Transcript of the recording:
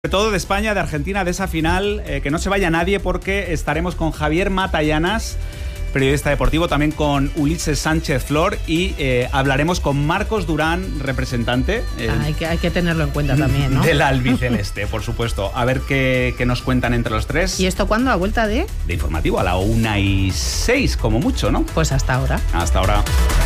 Sobre todo de España, de Argentina, de esa final, que no se vaya nadie porque estaremos con Javier Matallanas, periodista deportivo, también con Ulises Sánchez Flor y hablaremos con Marcos Durán, representante. Hay que tenerlo en cuenta también, ¿no? Del albiceleste, por supuesto. A ver qué nos cuentan entre los tres. ¿Y esto cuándo? ¿A vuelta de? De informativo, a la 1:06 como mucho, ¿no? Pues hasta ahora. Hasta ahora.